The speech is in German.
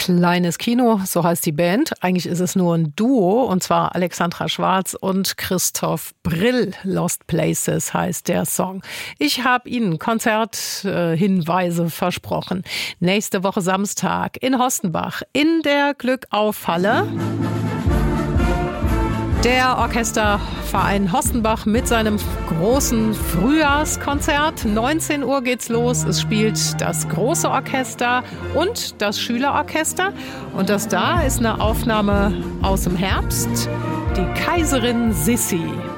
Kleines Kino, so heißt die Band. Eigentlich ist es nur ein Duo, und zwar Alexandra Schwarz und Christoph Brill. Lost Places heißt der Song. Ich habe Ihnen Konzerthinweise versprochen. Nächste Woche Samstag in Hostenbach in der Glückauf-Halle. Der Orchesterverein Hostenbach mit seinem großen Frühjahrskonzert. 19 Uhr geht's los. Es spielt das große Orchester und das Schülerorchester. Und das da ist eine Aufnahme aus dem Herbst. Die Kaiserin Sissi.